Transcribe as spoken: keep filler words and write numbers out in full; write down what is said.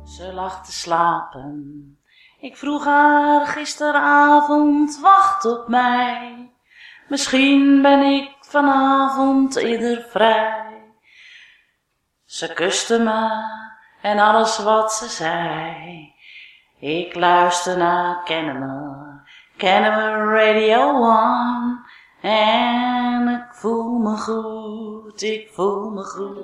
Ze lag te slapen. Ik vroeg haar gisteravond, wacht op mij. Misschien ben ik vanavond eerder vrij. Ze kuste me en alles wat ze zei. Ik luister naar Kennemer, Kennemer Radio One. En ik voel me goed, ik voel me goed.